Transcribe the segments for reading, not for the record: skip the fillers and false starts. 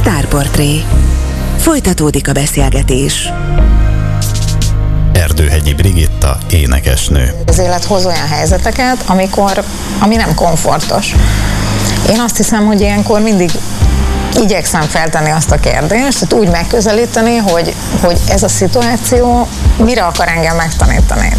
Sztárportré. Folytatódik a beszélgetés. Erdőhegyi Brigitta, énekesnő. Az élet hoz olyan helyzeteket, ami nem komfortos. Én azt hiszem, hogy ilyenkor mindig igyekszem feltenni azt a kérdést, tehát úgy megközelíteni, hogy ez a szituáció mire akar engem megtanítani.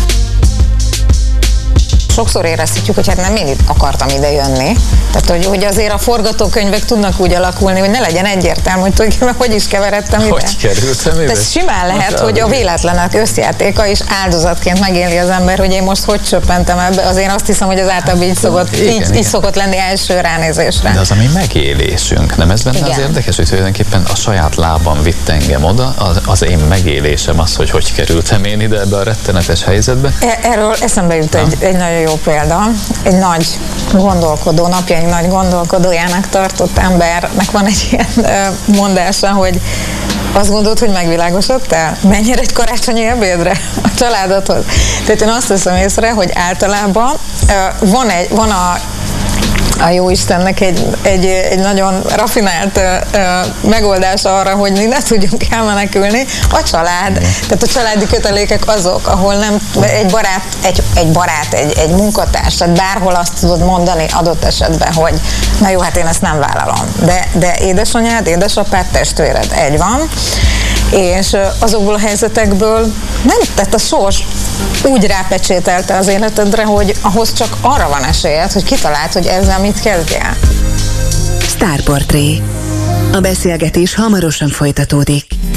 Sokszor érezhetjük, hogy hát nem én itt akartam ide jönni. Tehát, hogy azért a forgatókönyvek tudnak úgy alakulni, hogy ne legyen egyértelmű, hogy tulajdonképpen hogy is keveredtem ide. Hogy kerültem ide? Ez simán lehet, hogy a véletlenek összjátéka is áldozatként megéli az ember, hogy én most hogy csöppentem ebbe. Azért azt hiszem, hogy az általában így szokott lenni első ránézésre. De az a mi megélésünk, nem ez benne az érdekes, hogy tulajdonképpen a saját lábam vitt engem oda, az én megélésem az, hogy kerültem én ide ebbe a rettenetes helyzetbe. Erről eszembe jut egy nagyon jó példa. Egy nagy gondolkodó, napjaink nagy gondolkodójának tartott embernek van egy ilyen mondása, hogy azt gondolod, hogy megvilágosodtál? Menjél egy karácsonyi ebédre a családodhoz. Tehát én azt veszem észre, hogy általában van a jóistennek egy nagyon raffinált megoldása arra, hogy mi ne tudjunk elmenekülni, a család. Tehát a családi kötelékek azok, ahol nem egy barát, egy munkatárs, tehát bárhol azt tudod mondani adott esetben, hogy na jó, hát én ezt nem vállalom. De édesanyád, édesapád, testvéred egy van, és azokból a helyzetekből nem, tehát a sors úgy rápecsételte az életedre, hogy ahhoz csak arra van esélyed, hogy kitaláld, hogy ezzel mit kezdjél. Sztárportré. A beszélgetés hamarosan folytatódik.